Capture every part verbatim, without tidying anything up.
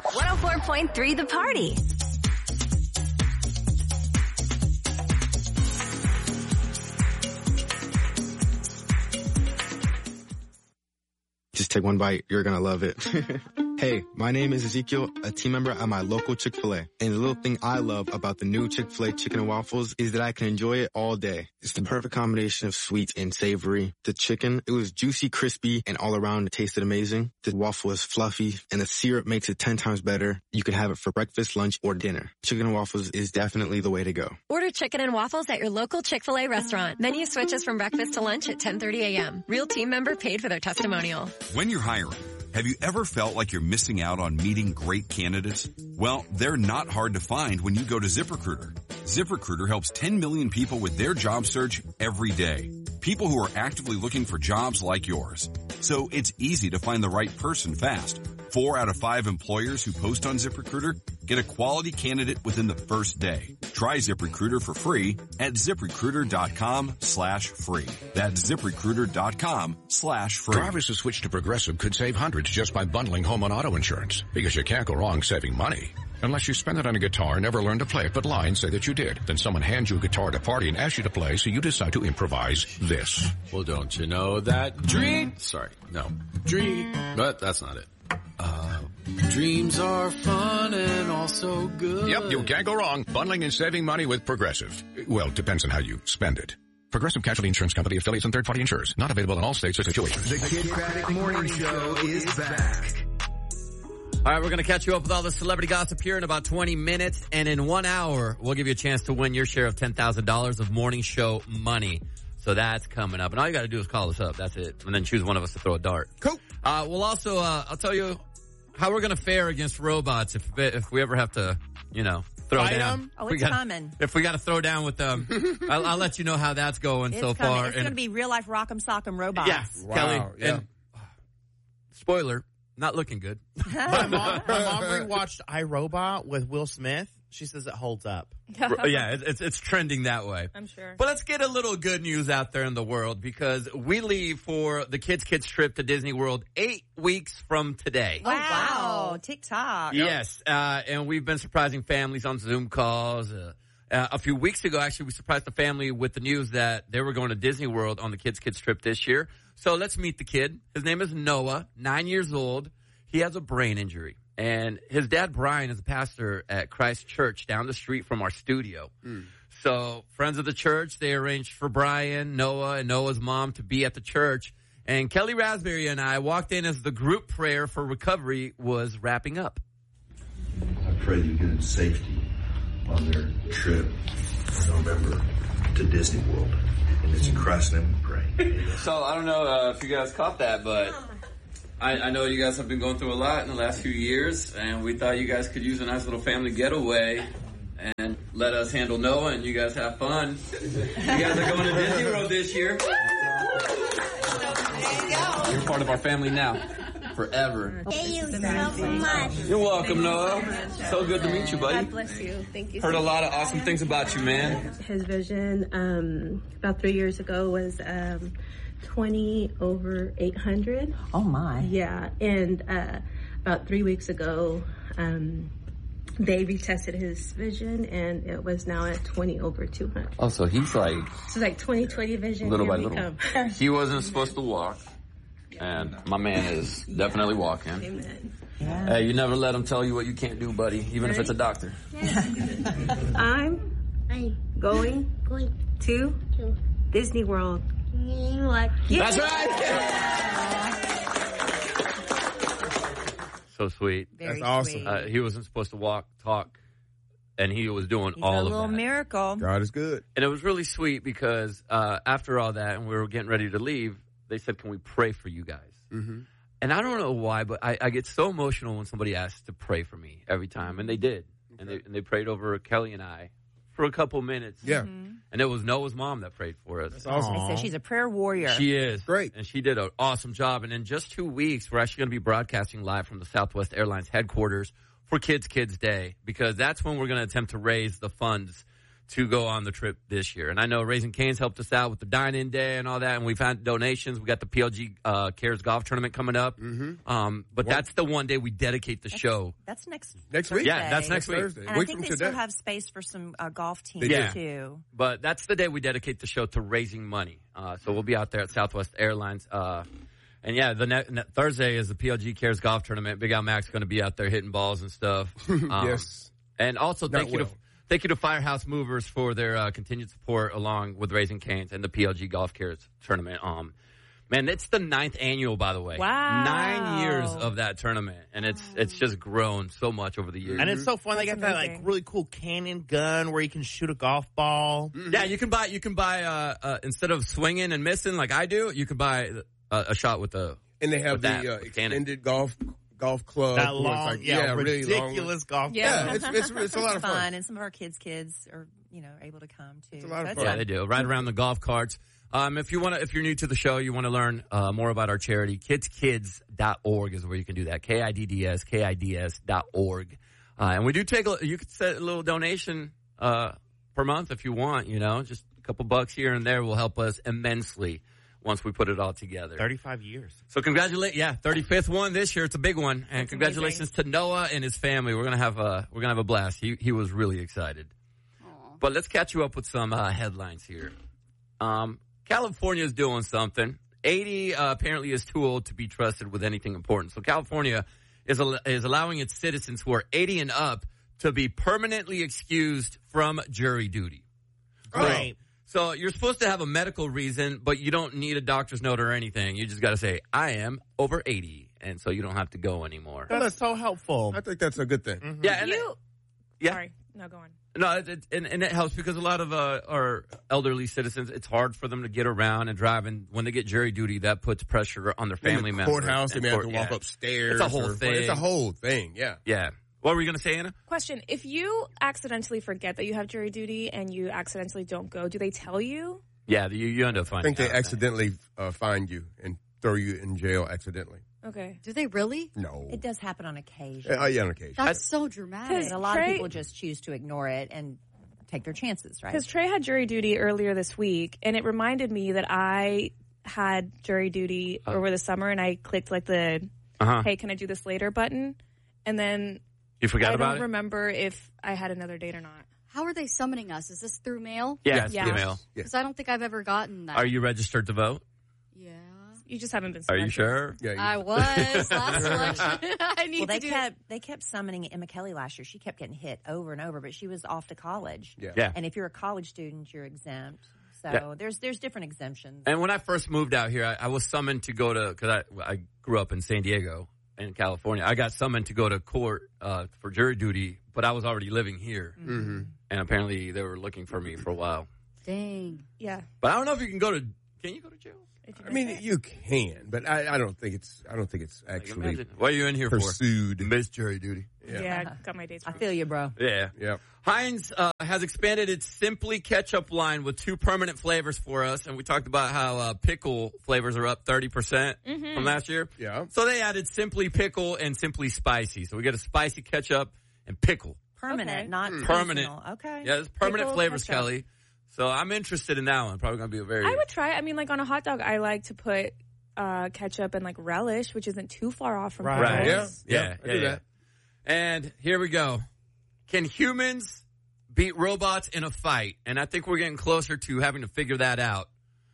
one oh four point three The Party. Just take one bite. You're going to love it. Hey, my name is Ezekiel, a team member at my local Chick-fil-A. And the little thing I love about the new Chick-fil-A chicken and waffles is that I can enjoy it all day. It's the perfect combination of sweet and savory. The chicken, it was juicy, crispy, and all around it tasted amazing. The waffle is fluffy, and the syrup makes it ten times better. You can have it for breakfast, lunch, or dinner. Chicken and waffles is definitely the way to go. Order chicken and waffles at your local Chick-fil-A restaurant. Menu switches from breakfast to lunch at ten thirty a.m. Real team member paid for their testimonial. When you're hiring, have you ever felt like you're missing out on meeting great candidates? Well, they're not hard to find when you go to ZipRecruiter. ZipRecruiter helps ten million people with their job search every day. People who are actively looking for jobs like yours. So it's easy to find the right person fast. Four out of five employers who post on ZipRecruiter get a quality candidate within the first day. Try ZipRecruiter for free at ZipRecruiter.com slash free. That's ZipRecruiter.com slash free. Drivers who switch to Progressive could save hundreds just by bundling home and auto insurance. Because you can't go wrong saving money. Unless you spend it on a guitar and never learn to play it, but lie and say that you did. Then someone hands you a guitar at a party and asks you to play, so you decide to improvise this. Well, don't you know that dream... Sorry, no. Dream... But that's not it. Uh, dreams are fun and also good. Yep, you can't go wrong. Bundling and saving money with Progressive. Well, it depends on how you spend it. Progressive Casualty Insurance Company, affiliates, and third-party insurers. Not available in all states or situations. The Kid Craddock Morning Show is back. All right, we're going to catch you up with all the celebrity gossip here in about twenty minutes. And in one hour, we'll give you a chance to win your share of ten thousand dollars of morning show money. So that's coming up. And all you got to do is call us up. That's it. And then choose one of us to throw a dart. Cool. Uh, we'll also, uh, I'll tell you how we're going to fare against robots if if we ever have to, you know, throw Fight down. them? Oh, we it's gotta, coming. If we got to throw down with them, I'll, I'll let you know how that's going It's so coming. far. It's going to be real life Rock'em Sock'em robots. Yeah, Wow, Kelly. yeah. And, spoiler, not looking good. My mom, my mom rewatched iRobot with Will Smith. She says it holds up. Yeah, it's, it's it's trending that way. I'm sure. But let's get a little good news out there in the world because we leave for the Kids Kids trip to Disney World eight weeks from today. Oh, wow. TikTok. Yes, uh, and we've been surprising families on Zoom calls. Uh, uh, a few weeks ago, actually, we surprised the family with the news that they were going to Disney World on the Kids Kids trip this year. So let's meet the kid. His name is Noah, nine years old. He has a brain injury. And his dad, Brian, is a pastor at Christ Church down the street from our studio. Mm. So friends of the church, they arranged for Brian, Noah, and Noah's mom to be at the church. And Kelly Raspberry and I walked in as the group prayer for recovery was wrapping up. I pray you get in safety on their trip in November to Disney World. And it's in Christ's name we pray. So I don't know uh, if you guys caught that, but I, I know you guys have been going through a lot in the last few years, and we thought you guys could use a nice little family getaway and let us handle Noah, and you guys have fun. You guys are going to Disney World this year. You're part of our family now, forever. Thank you so much. You're welcome, Noah. So good to meet you, buddy. God bless you. Thank you. Heard a lot of awesome things about you, man. His vision um, about three years ago was um, twenty over eight hundred. Oh, my. Yeah, and uh, about three weeks ago, um, they retested his vision, and it was now at twenty over two hundred. Oh, so he's like... So like twenty twenty vision, little here by we little. come. He wasn't supposed to walk, and my man is definitely walking. Amen. Yeah. Hey, you never let him tell you what you can't do, buddy, even if it's a doctor. I'm going, going to, to Disney World. That's right! So sweet. Very That's awesome. sweet. Uh, he wasn't supposed to walk, talk, and he was doing He's all a of little that. miracle. God is good. And it was really sweet because uh, after all that, and we were getting ready to leave, they said, can we pray for you guys? Mm-hmm. And I don't know why, but I, I get so emotional when somebody asks to pray for me every time. And they did. Okay. And, they, and they prayed over Kelly and I for a couple minutes. Yeah. Mm-hmm. And it was Noah's mom that prayed for us. That's awesome. They say she's a prayer warrior. She is. Great. And she did an awesome job. And in just two weeks, we're actually going to be broadcasting live from the Southwest Airlines headquarters for Kids Kids Day, because that's when we're going to attempt to raise the funds to go on the trip this year. And I know Raising Cane's helped us out with the dine-in day and all that, and we've had donations. We got the P L G uh, Cares Golf Tournament coming up. Mm-hmm. Um, but what? That's the one day we dedicate the that's, show. That's next next week. Yeah, that's next week. Thursday. And week I think they today. still have space for some uh, golf teams yeah. too. But that's the day we dedicate the show to raising money. Uh, so we'll be out there at Southwest Airlines. Uh, and yeah, the ne- ne- Thursday is the P L G Cares Golf Tournament. Big Al Mac's going to be out there hitting balls and stuff. Um, yes. And also Not thank you well. to thank you to Firehouse Movers for their uh, continued support along with Raising Cane's and the P L G Golf Cares Tournament. Um, man, it's the ninth annual, by the way. Wow. Nine years of that tournament, and it's wow. it's just grown so much over the years. And it's so fun. They got That's that like amazing. really cool cannon gun where you can shoot a golf ball. Yeah, you can buy you can buy uh, uh, instead of swinging and missing like I do, you can buy uh, a shot with the And they have with the that, uh, with cannon. extended golf long club. That where it's long, like, yeah, really ridiculous golf. Yeah. Yeah, it's, it's, it's a lot of fun. And some of our kids' kids are, you know, able to come too. It's a lot of So fun. Yeah, they do. Right around the golf carts. Um, if you want to, if you're new to the show, you want to learn uh, more about our charity, kids kids dot org is where you can do that. K I D D S, K I D S dot org. Uh, and we do take a, you could set a little donation uh, per month if you want, you know, just a couple bucks here and there will help us immensely once we put it all together. thirty-five years. So congratulate, yeah, thirty-fifth one this year. It's a big one, and That's congratulations to Noah and his family. We're gonna have a we're gonna have a blast. He he was really excited. Aww. But let's catch you up with some uh, headlines here. Um, California is doing something. eighty uh, apparently is too old to be trusted with anything important. So California is al- is allowing its citizens who are eighty and up to be permanently excused from jury duty. Right. So you're supposed to have a medical reason, but you don't need a doctor's note or anything. You just got to say, I am over eighty, and so you don't have to go anymore. That's so helpful. I think that's a good thing. Mm-hmm. Yeah, and You, it, yeah. sorry, no, go on. No, it, it, and, and it helps because a lot of uh, our elderly citizens, it's hard for them to get around and drive, and when they get jury duty, that puts pressure on their family In the members. courthouse, they and may have court- to walk yeah. upstairs. It's a whole or- thing. It's a whole thing, yeah. Yeah. What were you going to say, Anna? Question: if you accidentally forget that you have jury duty and you accidentally don't go, do they tell you? Yeah, you, you end up I finding think they out. accidentally uh, find you and throw you in jail accidentally. Okay. Do they really? No. It does happen on occasion. Uh, yeah, on occasion. That's so dramatic. And a lot Trey- of people just choose to ignore it and take their chances, right? Because Trey had jury duty earlier this week, and it reminded me that I had jury duty Oh. over the summer, and I clicked like the Uh-huh. "Hey, can I do this later?" button, and then You forgot I about don't it? remember if I had another date or not. How are they summoning us? Is this through mail? Yeah, it's Yeah. through mail. Because I don't think I've ever gotten that. Are you registered to vote? Yeah. You just haven't been. Are you selected. sure? Yeah, I was last election. I need well, they to do kept they kept summoning Emma Kelly last year. She kept getting hit over and over, but she was off to college. Yeah. Yeah. And if you're a college student, you're exempt. So Yeah. there's there's different exemptions. And when I first moved out here, I, I was summoned to go to, because I, I grew up in San Diego in California. I got summoned to go to court uh, for jury duty, but I was already living here. Mm-hmm. And apparently they were looking for me for a while. Dang. Yeah. But I don't know if you can go to, can you go to jail? If you I mean, you can, but I, I don't think it's. I don't think it's Like, actually imagine- what are you in here pursued. for? Miss jury duty. Yeah, Yeah. got my dates I wrong. feel you, bro. Yeah. Yeah. Heinz uh, has expanded its Simply Ketchup line with two permanent flavors for us. And we talked about how uh, pickle flavors are up thirty percent Mhm. from last year. Yeah. So they added Simply Pickle and Simply Spicy. So we get a spicy ketchup and pickle. Permanent, Okay. not Permanent. seasonal. Okay. Yeah, it's permanent Pickle flavors, ketchup. Kelly. So I'm interested in that one. Probably going to be a very... I would try. I mean, like on a hot dog, I like to put uh, ketchup and like relish, which isn't too far off from Right. pickles. Yeah. Yeah, Yeah, I yeah, do yeah. that. And here we go. Can humans beat robots in a fight? And I think we're getting closer to having to figure that out.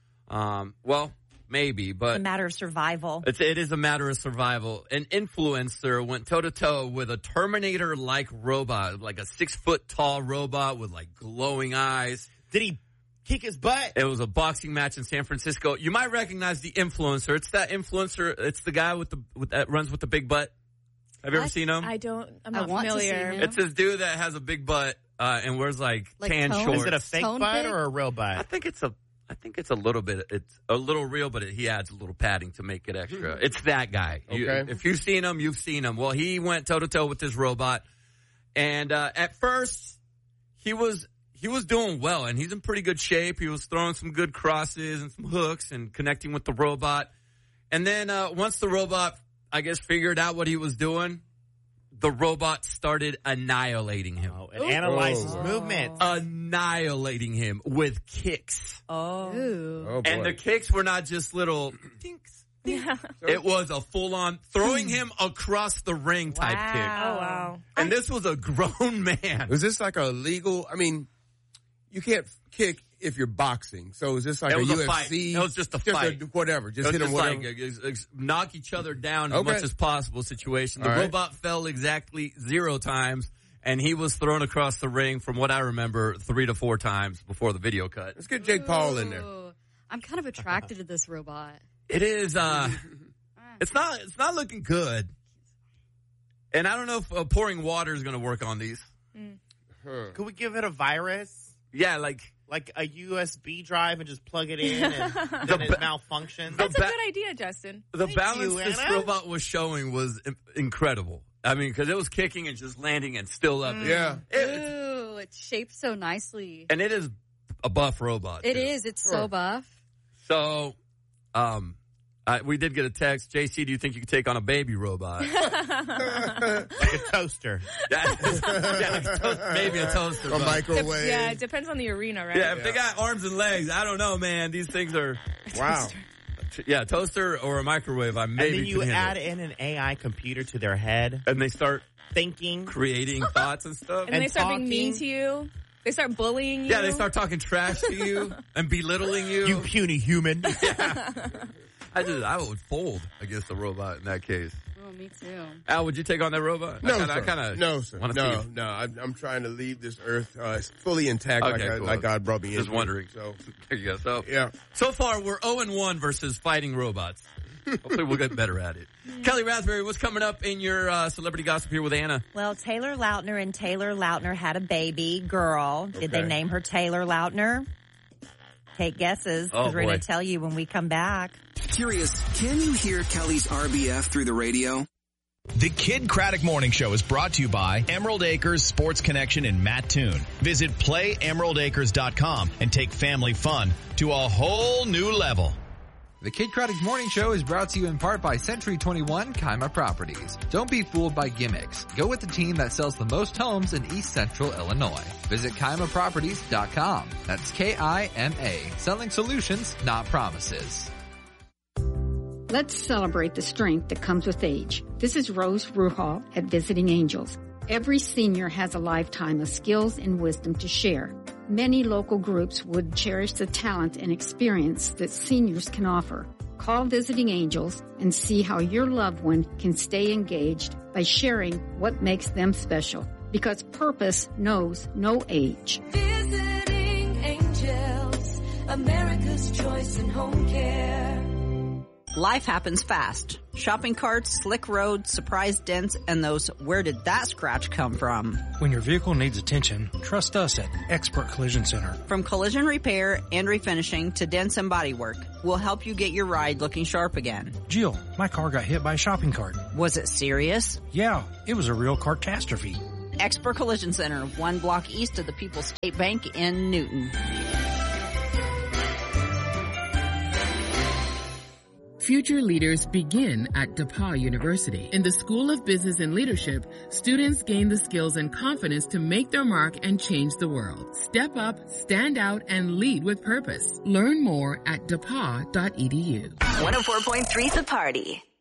Um, well, maybe, It's but a matter of survival. it's, it is a matter of survival. An influencer went toe-to-toe with a Terminator-like robot, like a six-foot-tall robot with, like, glowing eyes. Did he kick his butt? It was a boxing match in San Francisco. You might recognize the influencer. It's that influencer. It's the guy with the with, that runs with the big butt. Have you ever I- seen him? I don't. I'm I not want to see familiar. him. It's this dude that has a big butt uh, and wears like, Like tan tone? shorts. Is it a fake Tone butt big? or a real I butt? think it's a. I think it's a little bit. It's a little real, but it, he adds a little padding to make it extra. It's that guy. You- Okay. if you've seen him, you've seen him. Well, he went toe to toe with this robot, and uh, at first he was he was doing well, and he's in pretty good shape. He was throwing some good crosses and some hooks and connecting with the robot. And then uh, once the robot, I guess, figured out what he was doing, the robot started annihilating him. Oh, it analyzes oh. movements. Annihilating him with kicks. Oh. Oh, boy. And the kicks were not just little dinks. Yeah. It was a full-on throwing him across the ring type Wow. kick. Oh, wow. And this was a grown man. Was this like a legal? I mean, you can't kick if you're boxing. So is this like It a was U a F fight. C? It was just a fight. A, whatever. Just It was hit him just whatever. like uh, uh, knock each other down as Okay. much as possible situation. The All right. robot fell exactly zero times, and he was thrown across the ring, from what I remember, three to four times before the video cut. Let's get Jake Paul in there. Ooh. I'm kind of attracted to this robot. It is. Uh, it's not. It's not looking good. And I don't know if uh, pouring water is going to work on these. Mm. Huh. Could we give it a virus? Yeah, like like a U S B drive and just plug it in and then it malfunctions? That's a good idea, Justin. The Thank balance you, this Anna. robot was showing was im- incredible. I mean, because it was kicking and just landing and still up. Mm. Yeah. It- Ooh, it's shaped so nicely. and it is a buff robot. It too. is. It's so buff. So, um, I, we did get a text. J C, do you think you could take on a baby robot? Like a toaster. yeah, yeah, like a toast, maybe a toaster. A but- microwave. Yeah, it depends on the arena, right? Yeah, if they got arms and legs, I don't know, man. These things are Wow. yeah, toaster or a microwave. I maybe And then you could add handle. in an A I computer to their head, and they start thinking, creating thoughts and stuff. And, And they start being mean talking. to you. They start bullying you. Yeah, they start talking trash to you and belittling you. "You puny human." I just, I would fold against a robot in that case. Oh, me too. Al, would you take on that robot? No, I kinda, sir. I kinda no, sir. wanna No, see. no. I'm, I'm trying to leave this earth uh, it's fully intact, Okay, like, I, cool. like God brought me in. Just wondering. So There you go. So, yeah. so far, we're oh and one versus fighting robots. Hopefully, we'll get better at it. Kelly Raspberry, what's coming up in your uh, celebrity gossip here with Anna? Well, Taylor Lautner and Taylor Lautner had a baby girl. Did they Okay. name her Taylor Lautner? Take guesses, because Oh, we're going boy. to tell you when we come back. Curious, can you hear Kelly's R B F through the radio? The Kid Craddock Morning Show is brought to you by Emerald Acres Sports Connection in Mattoon. Visit play emerald acres dot com and take family fun to a whole new level. The Kid Craddock Morning Show is brought to you in part by Century twenty-one Kaima Properties. Don't be fooled by gimmicks. Go with the team that sells the most homes in East Central Illinois. Visit kaima properties dot com. That's K I M A. Selling solutions, not promises. Let's celebrate the strength that comes with age. This is Rose Ruhal at Visiting Angels. Every senior has a lifetime of skills and wisdom to share. Many local groups would cherish the talent and experience that seniors can offer. Call Visiting Angels and see how your loved one can stay engaged by sharing what makes them special. Because purpose knows no age. Visiting Angels, America's choice in home care. Life happens fast. Shopping carts, slick roads, surprise dents, and those where did that scratch come from? When your vehicle needs attention, trust us at Expert Collision Center. From collision repair and refinishing to dents and bodywork, we'll help you get your ride looking sharp again. Jill, my car got hit by a shopping cart. Was it serious? Yeah, it was a real catastrophe. Expert Collision Center, one block east of the People's State Bank in Newton. Future leaders begin at DePauw University. In the School of Business and Leadership, students gain the skills and confidence to make their mark and change the world. Step up, stand out, and lead with purpose. Learn more at depaw dot e d u. one oh four point three The Party.